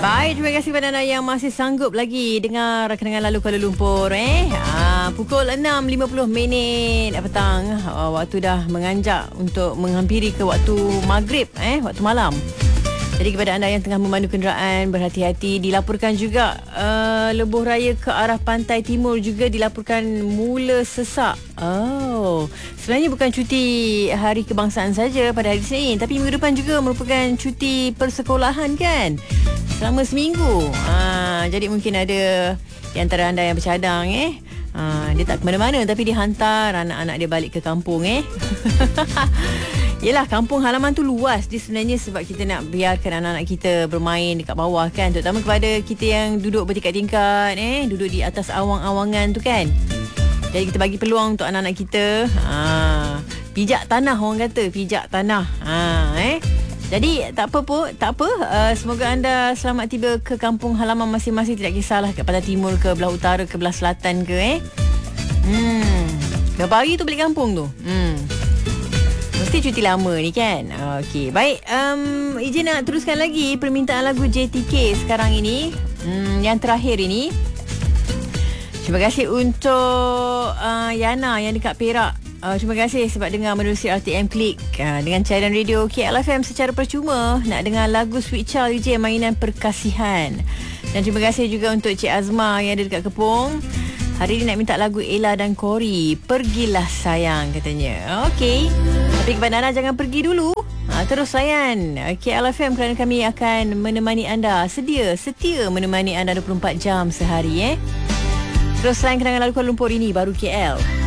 Baik, terima kasih kepada anda yang masih sanggup lagi dengar kenangan lalu Kuala Lumpur. Pukul 6.50 petang. Waktu dah menganjak untuk menghampiri ke waktu maghrib, waktu malam. Jadi kepada anda yang tengah memandu kenderaan, berhati-hati. Dilaporkan juga lebuh raya ke arah pantai timur juga dilaporkan mula sesak. Sebenarnya bukan cuti hari kebangsaan saja pada hari Isnin, tapi minggu depan juga merupakan cuti persekolahan kan, selama seminggu. Jadi mungkin ada di antara anda yang bercadang dia tak ke mana-mana, tapi dia hantar anak-anak dia balik ke kampung. Yelah, kampung halaman tu luas dia sebenarnya, sebab kita nak biarkan anak-anak kita bermain dekat bawah kan, terutama kepada kita yang duduk bertingkat-tingkat, duduk di atas awang-awangan tu kan. Jadi kita bagi peluang untuk anak-anak kita pijak tanah, orang kata pijak tanah. Jadi tak apa. Semoga anda selamat tiba ke kampung halaman masing-masing, tidak kisahlah ke pantai timur ke belah utara ke belah selatan ke. Berapa hari tu balik kampung tu? Mesti cuti lama ni kan. Okey, baik. Izin nak teruskan lagi permintaan lagu JTK sekarang ini. Yang terakhir ini. Terima kasih untuk Yana yang dekat Perak. Terima kasih sebab dengar menerusi RTM Klik dengan cairan radio KLFM secara percuma. Nak dengar lagu Sweet Child DJ, mainan perkasihan. Dan terima kasih juga untuk Cik Azma yang ada dekat Kepong. Hari ni nak minta lagu Ella dan Cory, Pergilah Sayang katanya. Okey. Tapi kepada anda jangan pergi dulu. Terus layan KLFM kerana kami akan menemani anda, setia menemani anda 24 jam sehari. Terus layan kenangan lalu Kuala Lumpur ini baru KL.